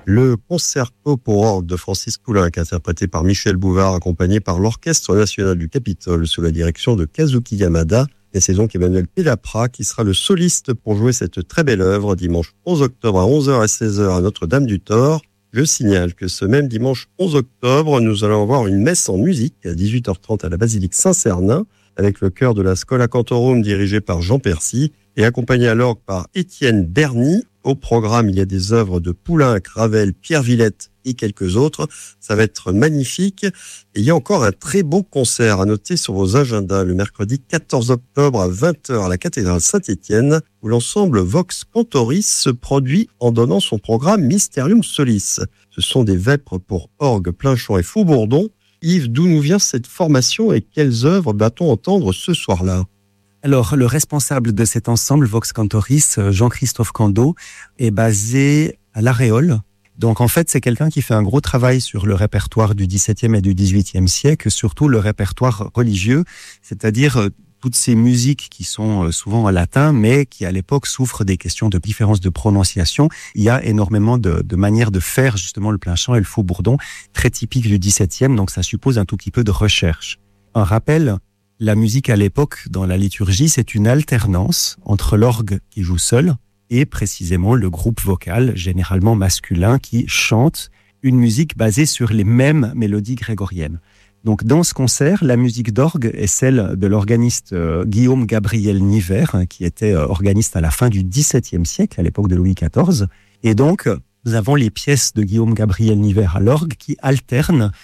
Le concerto pour orgue de Francis Poulenc, interprété par Michel Bouvard, accompagné par l'Orchestre national du Capitole sous la direction de Kazuki Yamada. Et c'est donc Emmanuel Pilapra qui sera le soliste pour jouer cette très belle œuvre dimanche 11 octobre à 11h et 16h à Notre-Dame-du-Thor. Je signale que ce même dimanche 11 octobre, nous allons avoir une messe en musique à 18h30 à la basilique Saint-Cernin avec le chœur de la Schola Cantorum dirigé par Jean Percy et accompagné à l'orgue par Étienne Berny. Au programme, il y a des œuvres de Poulenc, Ravel, Pierre Villette et quelques autres. Ça va être magnifique. Et il y a encore un très beau concert à noter sur vos agendas le mercredi 14 octobre à 20h à la cathédrale Saint-Étienne où l'ensemble Vox Cantoris se produit en donnant son programme Mysterium Solis. Ce sont des vêpres pour orgue, plein chant et faux-bourdon. Yves, d'où nous vient cette formation et quelles œuvres va-t-on entendre ce soir-là ? Alors, le responsable de cet ensemble, Vox Cantoris, Jean-Christophe Cando, est basé à La Réole. Donc, en fait, c'est quelqu'un qui fait un gros travail sur le répertoire du XVIIe et du XVIIIe siècle, surtout le répertoire religieux, c'est-à-dire toutes ces musiques qui sont souvent en latin, mais qui, à l'époque, souffrent des questions de différence de prononciation. Il y a énormément de manières de faire, justement, le plein chant et le faux-bourdon, très typique du XVIIe, donc ça suppose un tout petit peu de recherche. Un rappel, la musique à l'époque, dans la liturgie, c'est une alternance entre l'orgue qui joue seul et précisément le groupe vocal, généralement masculin, qui chante une musique basée sur les mêmes mélodies grégoriennes. Donc dans ce concert, la musique d'orgue est celle de l'organiste Guillaume Gabriel Niver, qui était organiste à la fin du XVIIe siècle, à l'époque de Louis XIV. Et donc, nous avons les pièces de Guillaume Gabriel Niver à l'orgue qui alternent